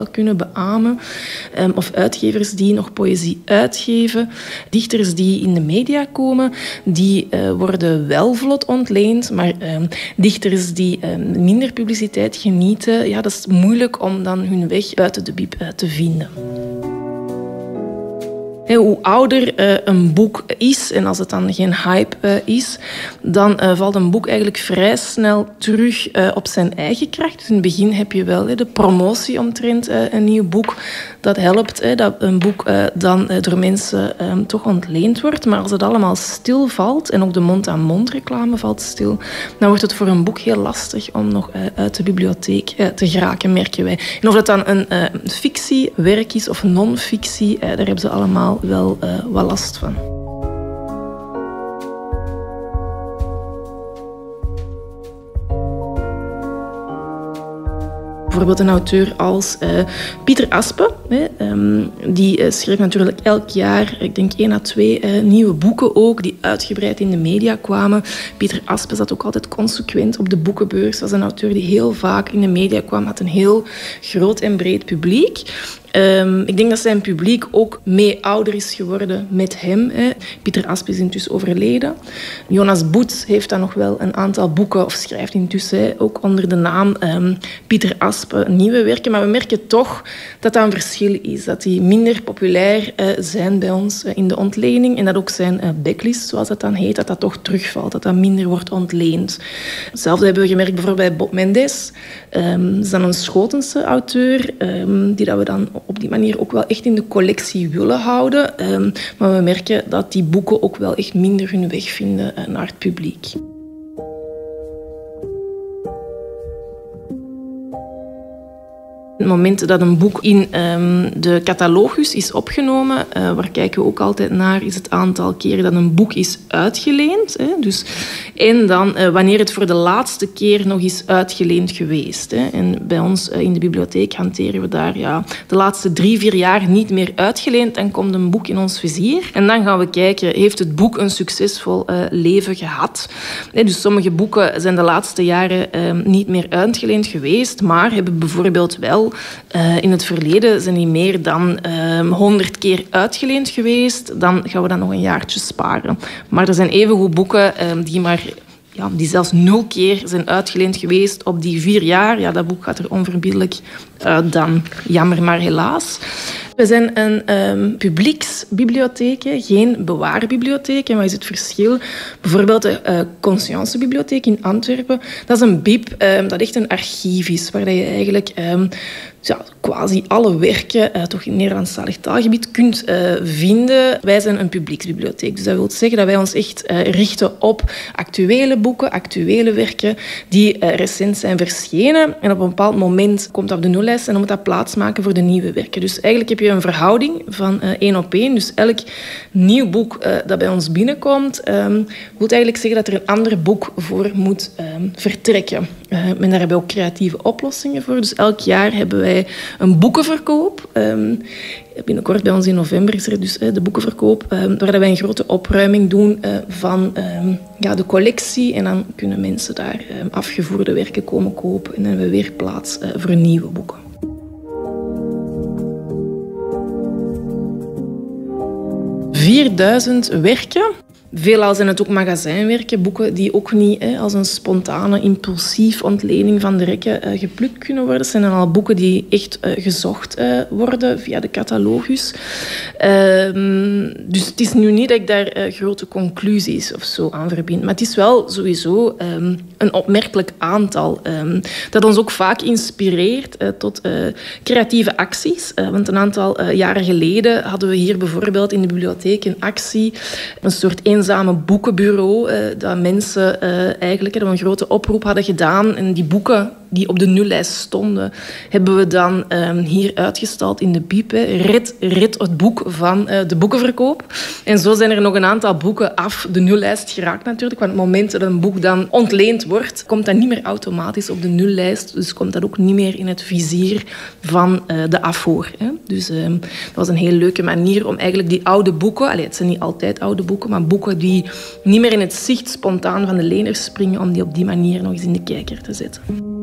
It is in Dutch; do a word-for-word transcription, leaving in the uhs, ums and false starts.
kunnen beamen. Um, of uitgevers die nog poëzie uitgeven. Dichters die in de media komen, die uh, worden wel vlot ontleend. Maar um, dichters die um, minder publiciteit genieten, ja, dat is moeilijk om dan hun weg buiten de bib uh, te vinden. Hoe ouder uh, een boek is, en als het dan geen hype uh, is, dan uh, valt een boek eigenlijk vrij snel terug uh, op zijn eigen kracht. Dus in het begin heb je wel uh, de promotie omtrent uh, een nieuw boek. Dat helpt, uh, dat een boek uh, dan uh, door mensen uh, toch ontleend wordt. Maar als het allemaal stilvalt, en ook de mond-aan-mond reclame valt stil, dan wordt het voor een boek heel lastig om nog uh, uit de bibliotheek uh, te geraken, merken wij. En of dat dan een uh, fictiewerk is of non-fictie, uh, daar hebben ze allemaal wel uh, wat last van. Bijvoorbeeld een auteur als uh, Pieter Aspe. Hè, um, die uh, schreef natuurlijk elk jaar, ik denk één à twee uh, nieuwe boeken ook, die uitgebreid in de media kwamen. Pieter Aspe zat ook altijd consequent op de boekenbeurs. Was een auteur die heel vaak in de media kwam, had een heel groot en breed publiek. Um, ik denk dat zijn publiek ook mee ouder is geworden met hem. Hè. Pieter Aspe is intussen overleden. Jonas Boets heeft dan nog wel een aantal boeken, of schrijft intussen hè, ook onder de naam um, Pieter Aspe nieuwe werken. Maar we merken toch dat dat een verschil is. Dat die minder populair uh, zijn bij ons uh, in de ontlening. En dat ook zijn uh, backlist, zoals dat dan heet, dat dat toch terugvalt. Dat dat minder wordt ontleend. Hetzelfde hebben we gemerkt bijvoorbeeld bij Bob Mendes. Um, dat is dan een Schotense auteur, um, die dat we dan op die manier ook wel echt in de collectie willen houden. Um, maar we merken dat die boeken ook wel echt minder hun weg vinden uh, naar het publiek. Op het moment dat een boek in um, de catalogus is opgenomen, uh, waar kijken we ook altijd naar, is het aantal keren dat een boek is uitgeleend. Hè? Dus, en dan uh, wanneer het voor de laatste keer nog is uitgeleend geweest. Hè? En bij ons uh, in de bibliotheek hanteren we daar ja, de laatste drie, vier jaar niet meer uitgeleend. Dan komt een boek in ons vizier. En dan gaan we kijken, heeft het boek een succesvol uh, leven gehad? Hè? Dus sommige boeken zijn de laatste jaren uh, niet meer uitgeleend geweest, maar hebben bijvoorbeeld wel Uh, in het verleden zijn die meer dan honderd uh, keer uitgeleend geweest. Dan gaan we dan nog een jaartje sparen. Maar er zijn evengoed boeken uh, die maar... Ja, die zelfs nul keer zijn uitgeleend geweest op die vier jaar. Ja, dat boek gaat er onverbiddelijk uit dan. Jammer, maar helaas. We zijn een um, publieksbibliotheek, geen bewaarbibliotheek. En wat is het verschil? Bijvoorbeeld de uh, Conscience-bibliotheek in Antwerpen. Dat is een bib um, dat echt een archief is, waar je eigenlijk um, ja, quasi alle werken, uh, toch in het Nederlandstalig taalgebied, kunt uh, vinden. Wij zijn een publieksbibliotheek. Dus dat wil zeggen dat wij ons echt uh, richten op actuele boeken, actuele werken die uh, recent zijn verschenen. En op een bepaald moment komt dat op de nullijst en dan moet dat plaatsmaken voor de nieuwe werken. Dus eigenlijk heb je een verhouding van uh, één op één. Dus elk nieuw boek uh, dat bij ons binnenkomt, um, wil eigenlijk zeggen dat er een ander boek voor moet um, vertrekken. Uh, en daar hebben we ook creatieve oplossingen voor. Dus elk jaar hebben wij een boekenverkoop. Um, binnenkort bij ons in november is er dus uh, de boekenverkoop, um, waar wij een grote opruiming doen uh, van um, ja, de collectie. En dan kunnen mensen daar um, afgevoerde werken komen kopen. En dan hebben we weer plaats uh, voor nieuwe boeken. vierduizend werken. Veelal zijn het ook magazijnwerken, boeken die ook niet hè, als een spontane, impulsief ontlening van de rekken uh, geplukt kunnen worden. Het zijn dan al boeken die echt uh, gezocht uh, worden via de catalogus. Uh, dus het is nu niet dat ik daar uh, grote conclusies of zo aan verbind. Maar het is wel sowieso um, een opmerkelijk aantal um, dat ons ook vaak inspireert uh, tot uh, creatieve acties. Uh, want een aantal uh, jaren geleden hadden we hier bijvoorbeeld in de bibliotheek een actie, een soort eenzame boekenbureau, uh, dat mensen uh, eigenlijk uh, een grote oproep hadden gedaan. En die boeken die op de nullijst stonden, hebben we dan um, hier uitgestald in de bib. Hè. Red, red het boek van uh, de boekenverkoop. En zo zijn er nog een aantal boeken af de nullijst geraakt natuurlijk. Want op het moment dat een boek dan ontleend wordt, komt dat niet meer automatisch op de nullijst. Dus komt dat ook niet meer in het vizier van uh, de afvoer. Hè. Dus um, dat was een heel leuke manier om eigenlijk die oude boeken, allee, het zijn niet altijd oude boeken, maar boeken die niet meer in het zicht spontaan van de leners springen, om die op die manier nog eens in de kijker te zetten.